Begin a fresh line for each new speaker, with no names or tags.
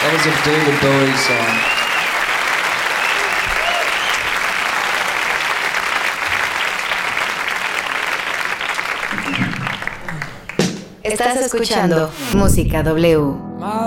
That was a David Bowie song.
Estás escuchando Música W.